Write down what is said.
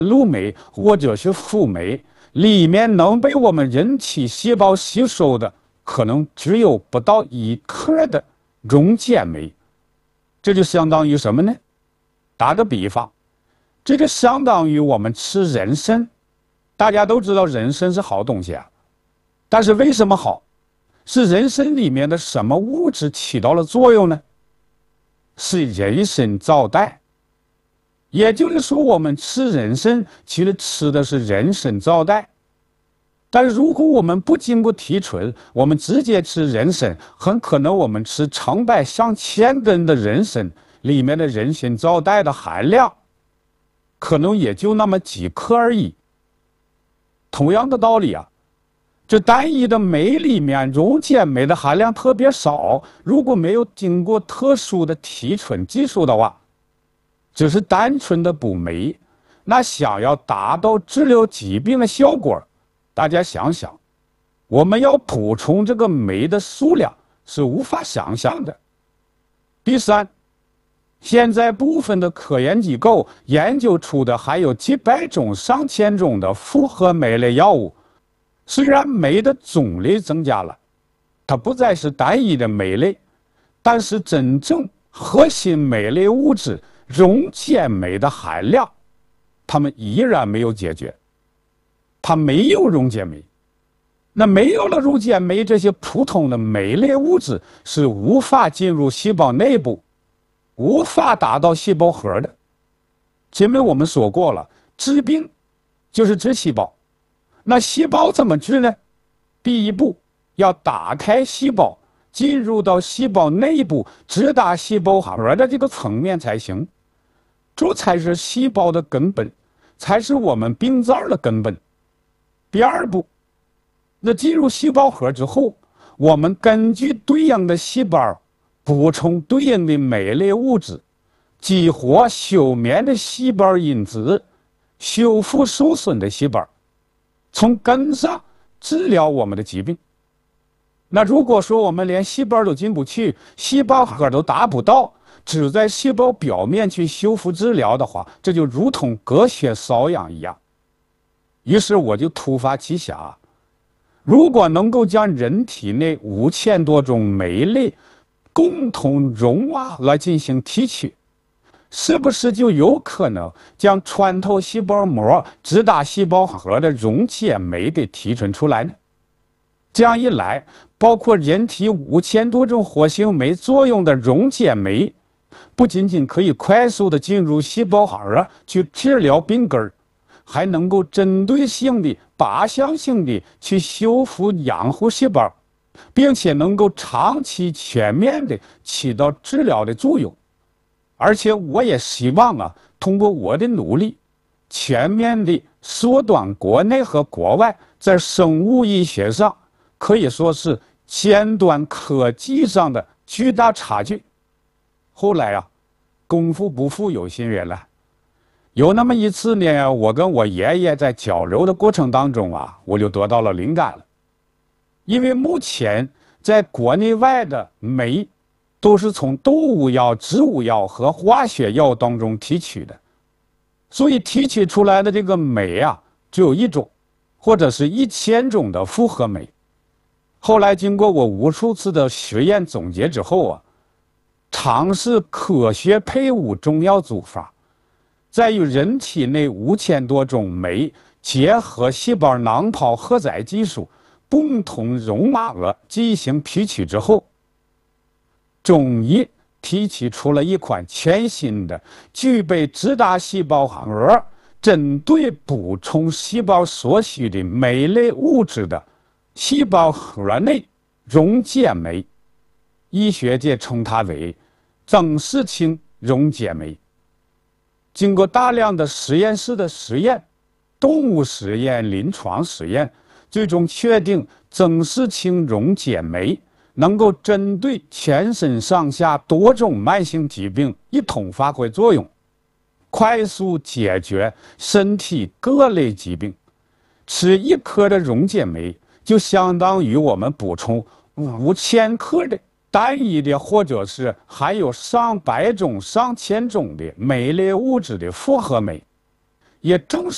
乳酶或者是辅酶，里面能被我们人体细胞吸收的，可能只有不到1克的溶解酶。这就相当于什么呢？打个比方，这个相当于我们吃人参。大家都知道人参是好东西啊，但是为什么好？是人参里面的什么物质起到了作用呢？是人参皂苷。也就是说，我们吃人参其实吃的是人参皂苷。但是如果我们不经过提纯，我们直接吃人参，很可能我们吃成百上千根的人参，里面的人参皂苷的含量可能也就那么几克而已。同样的道理啊，这单一的酶里面溶解酶的含量特别少，如果没有经过特殊的提纯技术的话，只是单纯的补酶，那想要达到治疗疾病的效果，大家想想，我们要补充这个酶的数量是无法想象的。第三，现在部分的科研机构研究出的还有几百种、上千种的复合酶类药物，虽然酶的种类增加了，它不再是单一的酶类，但是真正核心酶类物质溶解酶的含量，它们依然没有解决。它没有溶解酶，那没有了溶解酶，这些普通的酶类物质是无法进入细胞内部，无法达到细胞核的。前面我们说过了，治病就是治细胞。那细胞怎么治呢？第一步要打开细胞，进入到细胞内部，直达细胞核的这个层面才行。这才是细胞的根本，才是我们病灶的根本。第二步，那进入细胞核之后，我们根据对应的细胞补充对应的酶类物质，激活休眠的细胞因子，修复受损的细胞，从根上治疗我们的疾病。那如果说我们连细胞都进不去，细胞核都达不到，只在细胞表面去修复治疗的话，这就如同隔靴搔痒一样。于是我就突发奇想，如果能够将人体内5000多种酶类共同融化来进行提取，是不是就有可能将穿透细胞膜、直达细胞核的溶解酶给提纯出来呢？这样一来，包括人体5000多种活性酶作用的溶解酶，不仅仅可以快速的进入细胞核去治疗病根儿，还能够针对性的、靶向性的去修复养护细胞，并且能够长期全面的起到治疗的作用。而且我也希望通过我的努力，全面的缩短国内和国外在生物医学上可以说是尖端科技上的巨大差距。后来功夫不负有心人了。有那么一次呢，我跟我爷爷在交流的过程当中我就得到了灵感了。因为目前在国内外的酶都是从动物药、植物药和化学药当中提取的，所以提取出来的这个酶只有1种，或者是1000种的复合酶。后来经过我无数次的实验总结之后尝试科学配伍中药组法，在与人体内5000多种酶结合细胞囊泡荷载技术，共同融化进行提取之后，终于提取出了一款全新的、具备直达细胞核、针对补充细胞所需的酶类物质的细胞核内溶解酶。医学界称它为曾氏氢溶解酶。经过大量的实验室的实验、动物实验、临床实验，最终确定曾氏氢溶解酶能够针对全身上下多种慢性疾病一同发挥作用，快速解决身体各类疾病。吃1克的溶解酶，就相当于我们补充5000克的单一的或者是含有上百种、上千种的酶类物质的复合酶。也正是